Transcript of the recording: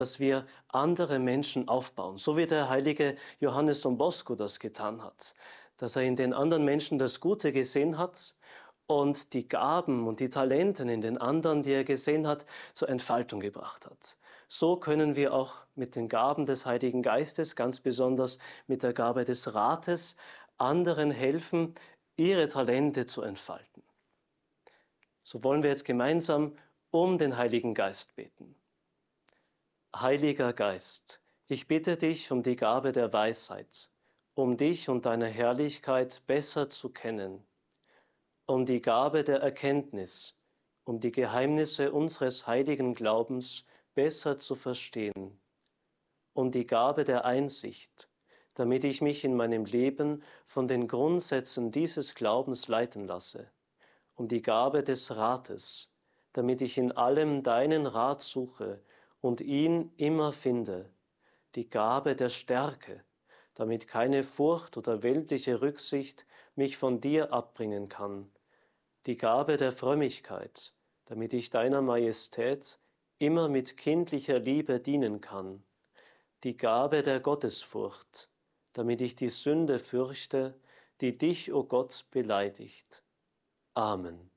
dass wir andere Menschen aufbauen, so wie der heilige Johannes von Bosco das getan hat, dass er in den anderen Menschen das Gute gesehen hat und die Gaben und die Talenten in den anderen, die er gesehen hat, zur Entfaltung gebracht hat. So können wir auch mit den Gaben des Heiligen Geistes, ganz besonders mit der Gabe des Rates, anderen helfen, ihre Talente zu entfalten. So wollen wir jetzt gemeinsam um den Heiligen Geist beten. Heiliger Geist, ich bitte dich um die Gabe der Weisheit, um dich und deine Herrlichkeit besser zu kennen, um die Gabe der Erkenntnis, um die Geheimnisse unseres heiligen Glaubens besser zu verstehen, um die Gabe der Einsicht, damit ich mich in meinem Leben von den Grundsätzen dieses Glaubens leiten lasse, um die Gabe des Rates, damit ich in allem deinen Rat suche und ihn immer finde, die Gabe der Stärke, damit keine Furcht oder weltliche Rücksicht mich von dir abbringen kann, die Gabe der Frömmigkeit, damit ich deiner Majestät immer mit kindlicher Liebe dienen kann, die Gabe der Gottesfurcht, damit ich die Sünde fürchte, die dich, o Gott, beleidigt. Amen.